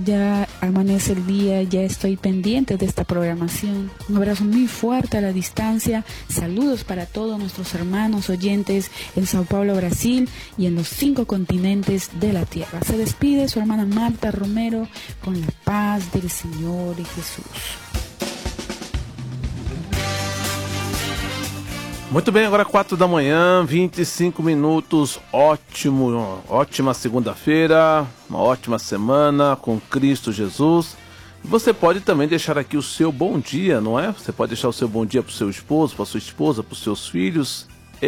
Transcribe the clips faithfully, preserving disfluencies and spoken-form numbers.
ya amanece el día, ya estoy pendiente de esta programación. Un abrazo muy fuerte a la distancia. Saludos para todos nuestros hermanos oyentes en Sao Paulo, Brasil y en los cinco continentes de la tierra. Se despide su hermana Marta Romero con la paz del Señor y Jesús. Muito bem, agora quatro da manhã, vinte e cinco minutos, ótimo, ótima segunda-feira, uma ótima semana com Cristo Jesus. Você pode também deixar aqui o seu bom dia, não é? Você pode deixar o seu bom dia para o seu esposo, para a sua esposa, para os seus filhos,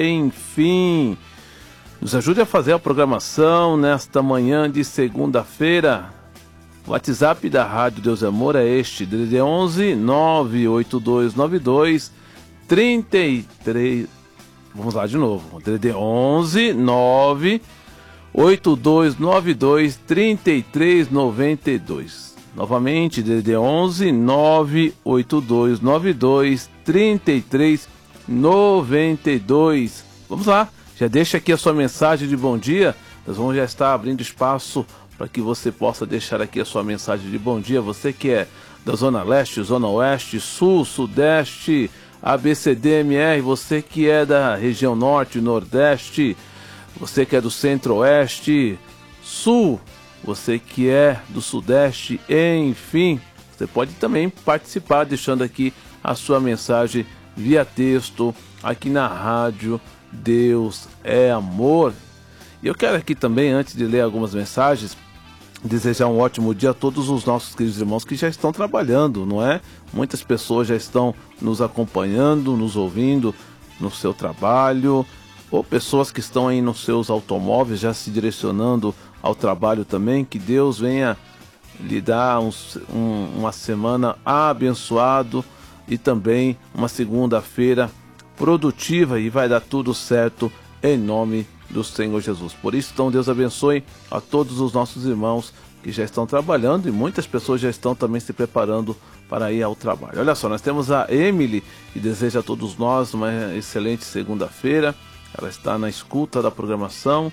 enfim. Nos ajude a fazer a programação nesta manhã de segunda-feira. O WhatsApp da Rádio Deus e Amor é este, D D D onze, nove oito dois nove dois, trinta e três, vamos lá de novo, D D D onze, nove oito dois nove dois, trinta e três noventa e dois. Novamente, D D D onze, nove oito dois nove dois, trinta e três noventa e dois. Vamos lá, já deixa aqui a sua mensagem de bom dia, nós vamos já estar abrindo espaço para que você possa deixar aqui a sua mensagem de bom dia, você que é da Zona Leste, Zona Oeste, Sul, Sudeste, A B C D M R, você que é da região Norte, Nordeste, você que é do Centro-Oeste, Sul, você que é do Sudeste, enfim, você pode também participar deixando aqui a sua mensagem via texto aqui na Rádio Deus é Amor. E eu quero aqui também, antes de ler algumas mensagens, desejar um ótimo dia a todos os nossos queridos irmãos que já estão trabalhando, não é? Muitas pessoas já estão nos acompanhando, nos ouvindo no seu trabalho, ou pessoas que estão aí nos seus automóveis já se direcionando ao trabalho também. Que Deus venha lhe dar um, um, uma semana abençoada e também uma segunda-feira produtiva, e vai dar tudo certo em nome do Senhor Jesus. Por isso, então, Deus abençoe a todos os nossos irmãos que já estão trabalhando, e muitas pessoas já estão também se preparando para ir ao trabalho. Olha só, nós temos a Emily, que deseja a todos nós uma excelente segunda-feira. Ela está na escuta da programação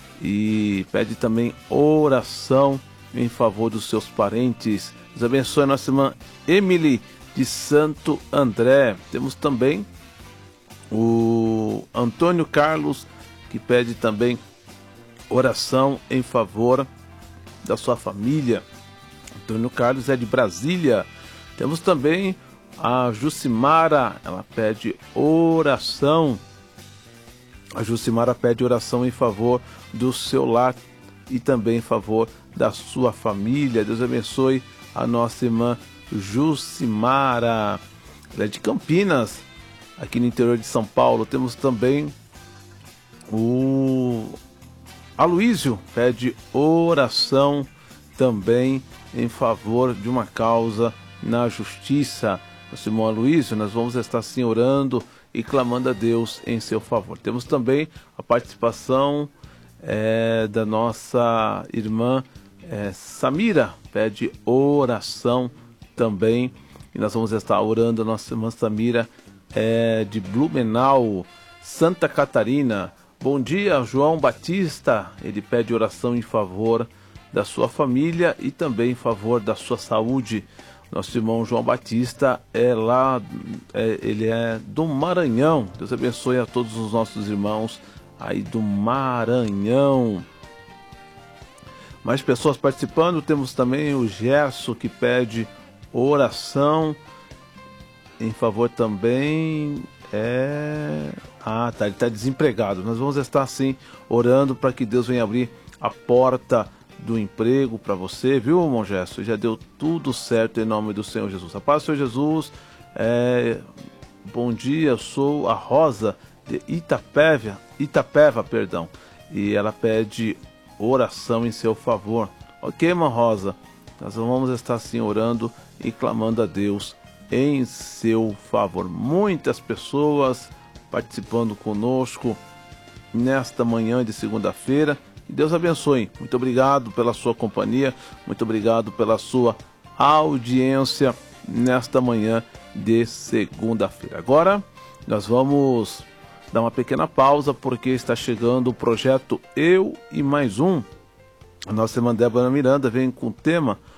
e pede também oração em favor dos seus parentes. Deus abençoe a nossa irmã Emily de Santo André. Temos também o Antônio Carlos, que pede também oração em favor da sua família. Antônio Carlos é de Brasília. Temos também a Jucimara, ela pede oração. A Jucimara pede oração em favor do seu lar e também em favor da sua família. Deus abençoe a nossa irmã Jucimara. Ela é de Campinas, aqui no interior de São Paulo. Temos também o Aloísio, pede oração também em favor de uma causa na justiça. Nosso irmão Aloísio, nós vamos estar sim orando e clamando a Deus em seu favor. Temos também a participação é, da nossa irmã é, Samira, pede oração também, e nós vamos estar orando a nossa irmã Samira é, de Blumenau, Santa Catarina. Bom dia, João Batista, ele pede oração em favor da sua família e também em favor da sua saúde. Nosso irmão João Batista é lá, é, ele é do Maranhão. Deus abençoe a todos os nossos irmãos aí do Maranhão. Mais pessoas participando, temos também o Gerson, que pede oração em favor também... É... Ah, tá, ele está desempregado. Nós vamos estar assim orando para que Deus venha abrir a porta do emprego para você, viu, irmão Gerson? Já deu tudo certo em nome do Senhor Jesus. A paz do Senhor Jesus. É... Bom dia, eu sou a Rosa de Itapeva, Itapeva, perdão, e ela pede oração em seu favor. Ok, irmã Rosa? Nós vamos estar assim orando e clamando a Deus em seu favor. Muitas pessoas participando conosco nesta manhã de segunda-feira. Deus abençoe. Muito obrigado pela sua companhia, muito obrigado pela sua audiência nesta manhã de segunda-feira. Agora nós vamos dar uma pequena pausa, porque está chegando o projeto Eu e Mais Um. A nossa irmã Débora Miranda vem com o tema